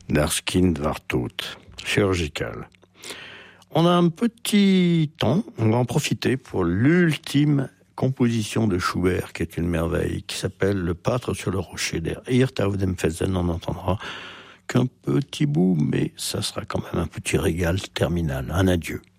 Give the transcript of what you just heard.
d'Arskin Vartout, chirurgical. On a un petit temps, on va en profiter pour l'ultime composition de Schubert, qui est une merveille, qui s'appelle Le Pâtre sur le rocher. Der Hirte auf dem Felsen. On n'entendra qu'un petit bout, mais ça sera quand même un petit régal terminal. Un adieu.